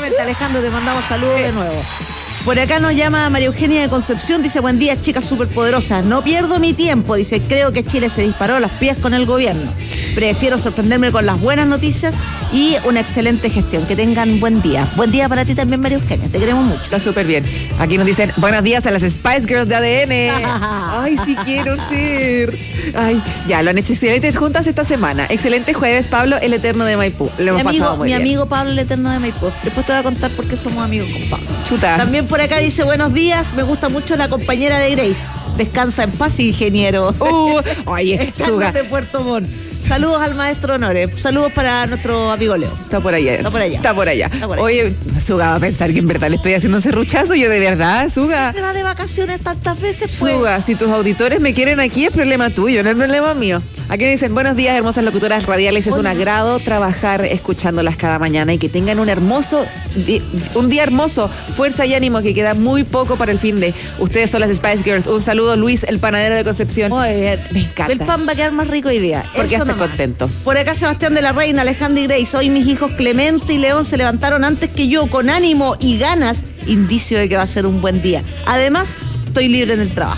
Efectivamente, Alejandro, te mandamos saludos de nuevo. Por acá nos llama María Eugenia de Concepción, dice: buen día, chicas superpoderosas. No pierdo mi tiempo, dice, creo que Chile se disparó a los pies con el gobierno. Prefiero sorprenderme con las buenas noticias y una excelente gestión. Que tengan buen día. Buen día para ti también, María Eugenia, te queremos mucho. Está súper bien. Aquí nos dicen: buenos días a las Spice Girls de ADN. Ay, sí quiero ser. Ay, ya, lo han hecho excelentes juntas esta semana. Excelente jueves, Pablo, el Eterno de Maipú. Lo hemos pasado muy bien. Mi amigo Pablo, el Eterno de Maipú. Después te voy a contar por qué somos amigos con Pablo. Chuta. También por acá dice: buenos días, me gusta mucho la compañera de Grace. Descansa en paz, ingeniero. Oye, Suga. de Puerto Montt. Saludos al maestro Honores. Saludos para nuestro amigo Leo. Está por allá. Está por allá. Está por allá. Está por allá. Oye, Suga va a pensar que en verdad le estoy haciendo un serruchazo. Yo de verdad, Suga. Se va de vacaciones tantas veces, pues. Suga, si tus auditores me quieren aquí, es problema tuyo, no es problema mío. Aquí dicen: buenos días, hermosas locutoras radiales. Es un agrado trabajar escuchándolas cada mañana y que tengan un día hermoso. Fuerza y ánimo, que queda muy poco para el fin de. Ustedes son las Spice Girls. Un saludo, Luis, el panadero de Concepción. Muy bien. Me encanta. El pan va a quedar más rico hoy día. Porque está contento. Por acá Sebastián de la Reina, Alejandra y Grace. Hoy mis hijos Clemente y León se levantaron antes que yo, con ánimo y ganas, indicio de que va a ser un buen día. Además, estoy libre en el trabajo.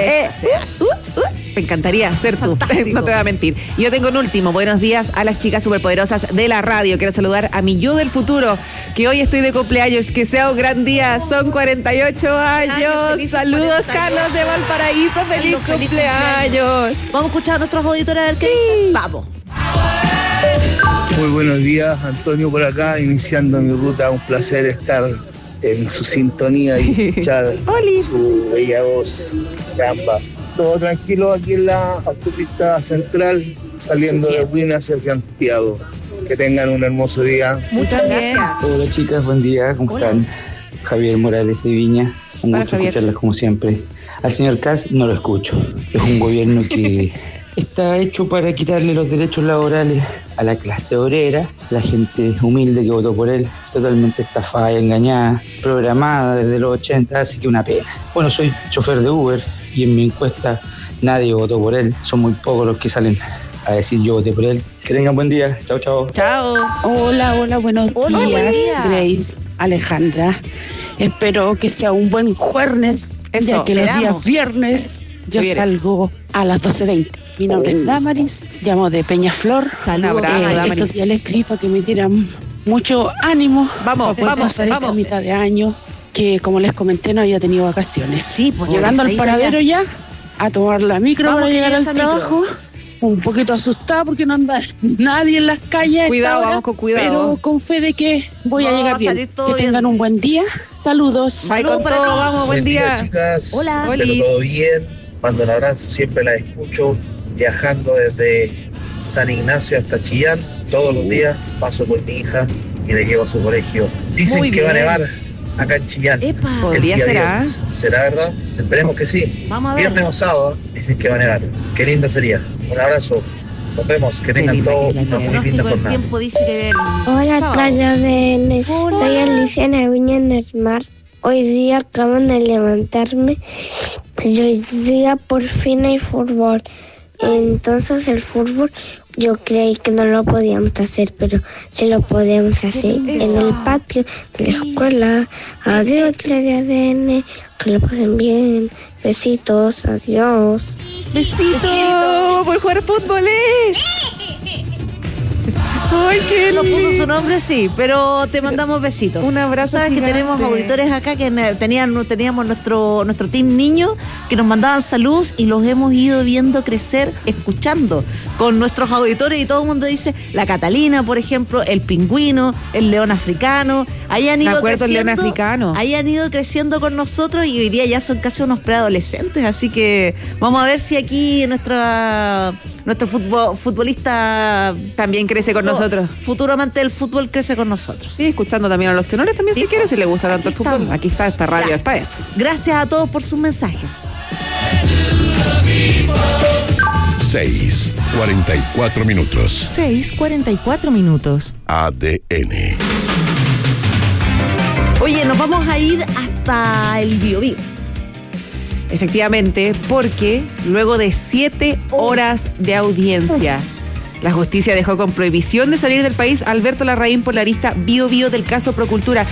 Me encantaría ser tú, no te voy a mentir. Yo tengo un último: buenos días a las chicas superpoderosas de la radio. Quiero saludar a mi yo del futuro, que hoy estoy de cumpleaños. Que sea un gran día, son 48 años. Saludos, Carlos de Valparaíso, feliz cumpleaños. Vamos a escuchar a nuestros auditores a ver qué dicen. Vamos. Muy buenos días, Antonio por acá, iniciando mi ruta. Un placer estar en su sintonía y escuchar su bella voz de ambas. Todo tranquilo aquí en la autopista central, saliendo de Buin hacia Santiago. Que tengan un hermoso día. Muchas gracias. Hola chicas, buen día, ¿cómo están? Javier Morales de Viña, un gusto escucharlas como siempre. Al señor Kass no lo escucho, es un gobierno que está hecho para quitarle los derechos laborales a la clase obrera, la gente humilde que votó por él, totalmente estafada y engañada, programada desde los 80, así que una pena. Bueno, soy chofer de Uber y en mi encuesta nadie votó por él, son muy pocos los que salen a decir yo voté por él. Que tengan buen día, chao, chao. Chao. Hola, buenos días, Grace, Alejandra. Espero que sea un buen jueves, ya que los días viernes yo salgo a las 12:20. Mi nombre es Damaris, llamo de Peñaflor. Saludos. Estos días les escribo para que me dieran mucho ánimo. Vamos, para pasar esta mitad de año, que como les comenté no había tenido vacaciones. Sí, pues llegando al paradero ya, a tomar la micro para llegar al trabajo. Un poquito asustada porque no anda nadie en las calles. Cuidado, vamos con cuidado. Pero con fe de que voy a llegar bien. Que tengan un buen día. Saludos. Saludos para todos, vamos, buen día. Chicas. Hola. Espero todo bien. Mando un abrazo, siempre la escucho viajando desde San Ignacio hasta Chillán. Todos los días paso por mi hija y le llevo a su colegio. Dicen que va a nevar acá en Chillán. Podría ser. ¿Será verdad? Esperemos que sí. Vamos a ver. Viernes o sábado dicen que va a nevar. Qué linda sería. Un abrazo. Nos vemos. Que tengan todos una muy linda jornada. Tiempo dice que Hola, Playa de soy Alicia Viña Nesmar. Hoy día acaban de levantarme y hoy día por fin hay fútbol. Entonces el fútbol yo creí que no lo podíamos hacer, pero sí lo podemos hacer en el patio de la escuela. Adiós, de ADN, que lo pasen bien. Besitos, adiós. Besito por jugar fútbol, Ay, qué no puso su nombre, sí, pero te mandamos besitos. Un abrazo. Sabes gigante. que tenemos auditores acá que teníamos nuestro team niño que nos mandaban saludos y los hemos ido viendo crecer, escuchando con nuestros auditores, y todo el mundo dice: la Catalina, por ejemplo, el pingüino, el león africano. Ahí han ido creciendo, el león africano. Ahí han ido creciendo con nosotros y hoy día ya son casi unos preadolescentes, así que vamos a ver si aquí nuestro futbolista también crece con nosotros. Futuro amante del fútbol crece con nosotros. Sí, escuchando también a los tenores también, si quiere, si le gusta tanto el fútbol. Aquí está esta radio, es para eso. Gracias a todos por sus mensajes. 6:44 minutos. 6:44 minutos. ADN. Oye, nos vamos a ir hasta el Biobío. Efectivamente, porque luego de 7 horas de audiencia, la justicia dejó con prohibición de salir del país a Alberto Larraín por la arista Bio Bio del caso Procultura.